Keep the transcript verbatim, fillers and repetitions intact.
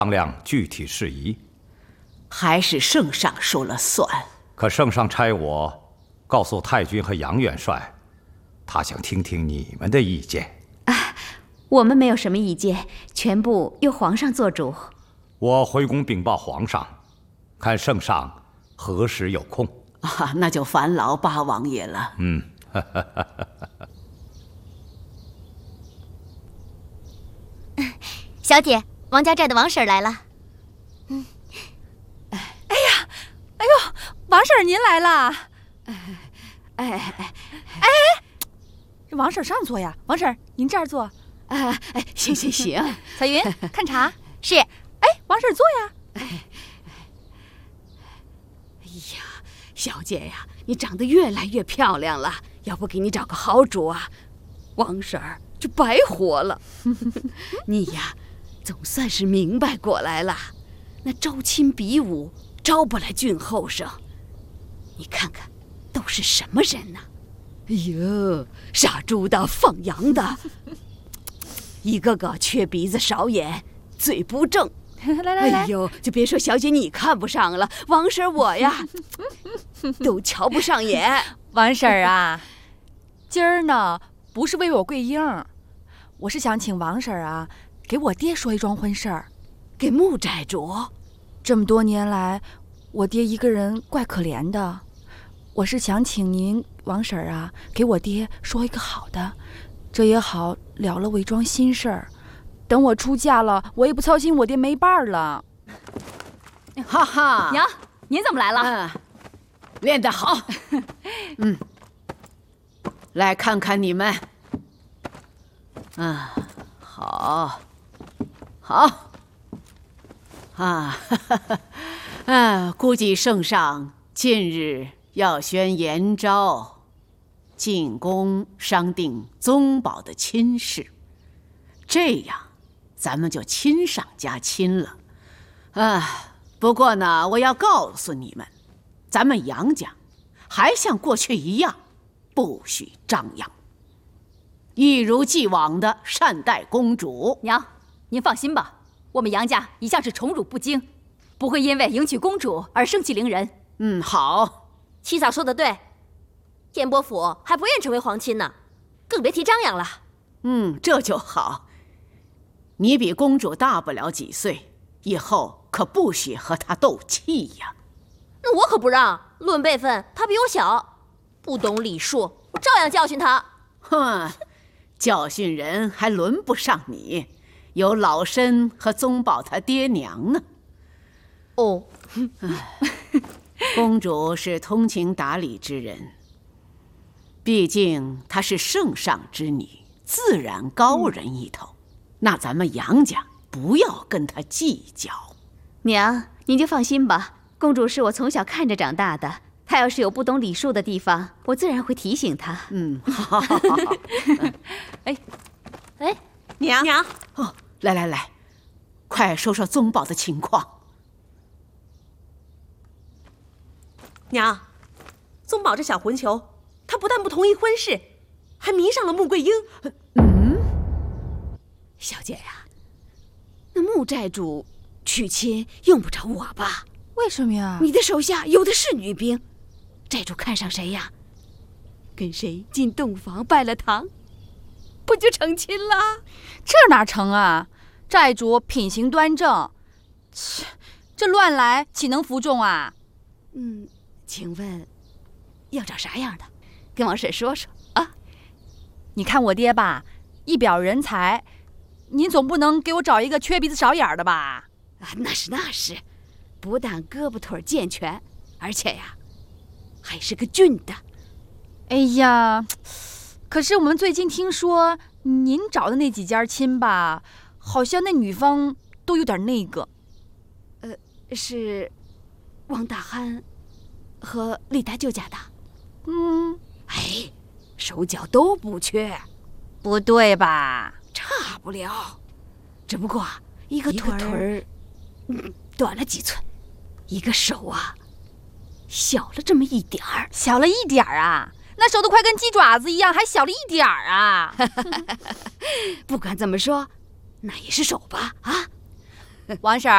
商量具体事宜。 还是圣上说了算。 可圣上差我告诉太君和杨元帅，他想听听你们的意见。 啊，我们没有什么意见，全部由皇上做主。 我回宫禀报皇上，看圣上何时有空。 啊，那就烦劳八王爷了。 嗯。 小姐，王家寨的王婶来了。 嗯，哎呀，哎呦，王婶您来了。哎哎哎哎，这王婶上座呀，王婶您这儿坐。 哎哎，行行行。 彩云，看茶。 是。 哎，王婶坐呀。 哎哎呀，小姐呀，你长得越来越漂亮了，要不给你找个好主啊，王婶儿就白活了。你呀，总算是明白过来了。那招亲比武招不来俊后生，你看看都是什么人呢？哎呦，杀猪的放羊的，一个个缺鼻子少眼，嘴不正。 来来来， 哎呦，就别说小姐你看不上了，王婶我呀都瞧不上眼。 王婶儿啊，今儿呢不是为我跪缨，我是想请王婶儿啊给我爹说一桩婚事儿。 给穆寨主？ 这么多年来，我爹一个人怪可怜的，我是想请您王婶儿啊给我爹说一个好的，这也好了了我一桩心事儿。等我出嫁了，我也不操心我爹没伴儿了。 哈哈， 娘，您怎么来了？ 嗯，练得好。嗯，来看看你们。嗯，好，好。啊，哈哈，啊，估计圣上近日要宣延诏，进宫商定宗保的亲事，这样咱们就亲上加亲了。啊，不过呢，我要告诉你们，咱们杨家还像过去一样，不许张扬，一如既往的善待公主。 娘，您放心吧，我们杨家一向是宠辱不惊，不会因为迎娶公主而盛气凌人。 嗯，好。 七嫂说的对，燕伯府还不愿成为皇亲呢，更别提张扬了。 嗯，这就好。你比公主大不了几岁，以后可不许和她斗气呀。 那我可不让，论辈分她比我小，不懂礼数，我照样教训她。 哼，教训人还轮不上你，有老身和宗保他爹娘呢。 哦， 公主是通情达理之人，毕竟她是圣上之女，自然高人一头。嗯，那咱们杨家不要跟她计较。 娘，您就放心吧，公主是我从小看着长大的，她要是有不懂礼数的地方，我自然会提醒她。 嗯，好，好，好，好。 哎， 哎， 娘娘，哦，来来来，快说说宗保的情况。 娘，宗保这小混球，他不但不同意婚事，还迷上了穆桂英。 嗯，小姐呀，那穆寨主娶亲用不着我吧？ 为什么呀？ 你的手下有的是女兵，寨主看上谁呀？跟谁进洞房拜了堂，不就成亲了？ 这哪成啊？寨主品行端正，切，这乱来岂能服众啊？ 嗯，请问要找啥样的？跟王婶说说啊。 你看我爹吧，一表人才，您总不能给我找一个缺鼻子少眼的吧？ 啊，那是那是，不但胳膊腿健全，而且呀，还是个俊的。 哎呀，可是我们最近听说您找的那几家亲吧，好像那女方都有点那个。 呃，是王大憨和李大舅家的。 嗯， 哎，手脚都不缺。 不对吧？ 差不了，只不过一个腿儿嗯短了几寸，一个手啊小了这么一点儿。 小了一点儿啊？那手都快跟鸡爪子一样，还小了一点儿啊！ 不管怎么说，那也是手吧？啊， 王婶儿。